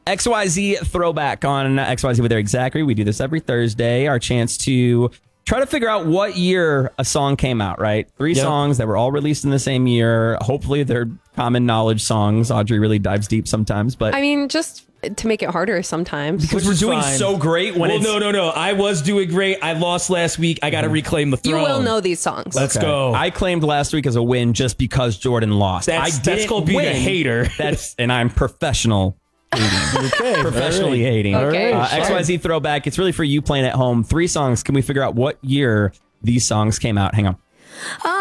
XYZ Throwback on XYZ with Eric Zachary. We do this every Thursday. Our chance to try to figure out what year a song came out, right? Three songs that were all released in the same year. Hopefully they're common knowledge songs. Audrey really dives deep sometimes, but I mean, just to make it harder sometimes. because we're doing so great when it's... No. I was doing great. I lost last week. I got to reclaim the throne. You will know these songs. Let's go. I claimed last week as a win just because Jordan lost. That's called being a hater. And I'm professional hating. Professionally hating. Okay. XYZ Throwback. It's really for you playing at home. 3 songs. Can we figure out what year these songs came out? Hang on.